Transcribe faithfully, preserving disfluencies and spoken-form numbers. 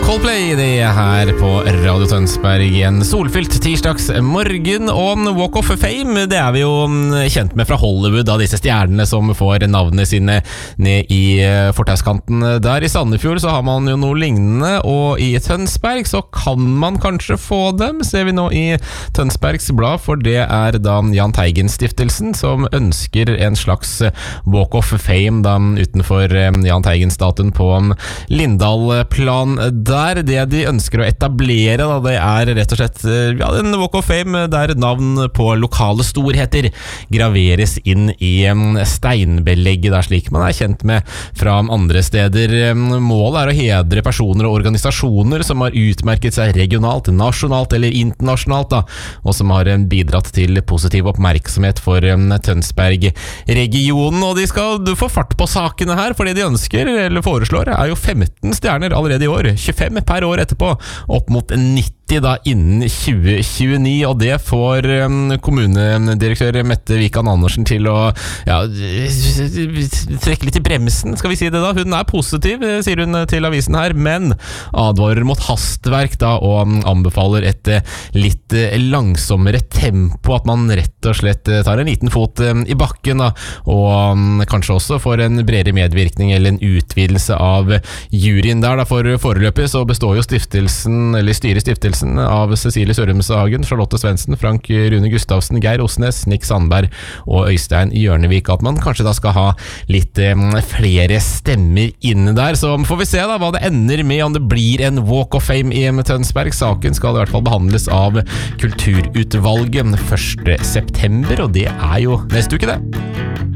Coldplay, det er her på Radio Tønsberg. En solfylt tirsdags morgen. Og Walk of Fame, det er vi jo kjent med fra Hollywood, da, disse stjernene som får navnene sine ned i fortauskanten. Der i Sandefjord så har man jo noe lignende, og i Tønsberg så kan man kanskje få dem, ser vi nå i Tønsbergs Blad, for det er da Jahn Teigen-stiftelsen som ønsker en slags Walk of Fame da, utenfor Jahn Teigen-statuen på Lindahlplan der. Det de ønsker å etablere da, det er rett og slett ja, en Walk of Fame der navn på lokale storheter graveres inn i steinbelegget der, slik man er kjent med fra andre steder. Målet er å hedre personer og organisasjoner som har utmerket seg regionalt, nasjonalt eller internasjonalt da, og som har bidratt til positiv oppmerksomhet for Tønsberg-regionen, og de skal få fart på sakene her, for det de ønsker eller foreslår er jo femten stjerner allerede i år, tjuefem per år etterpå, opp mot nitti da innen tjue tjueni, og det får um, kommunedirektør Mette Vikan Andersen til å ja, trekke litt i bremsen, skal vi si det da. Hun er positiv, sier hun til avisen her, men advarer mot hastverk da, og anbefaler et litt langsommere tempo, at man rett og slett tar en liten fot i bakken da, og um, kanskje også får en bredere medvirkning eller en utvidelse av juryen der da. For foreløpig så består jo stiftelsen, eller styrer stiftelsen av Cecilie Sørumshagen, Charlotte Svendsen, Frank Rune Gustavsen, Geir Osnes, Nick Sandberg og Øystein Hjørnevik, at man kanskje da skal ha litt eh, flere stemmer inne der. Så får vi se da hva det ender med, om det blir en Walk of Fame i Tønsberg. Saken skal i hvert fall behandles av Kulturutvalget første september, og det er jo neste uke det.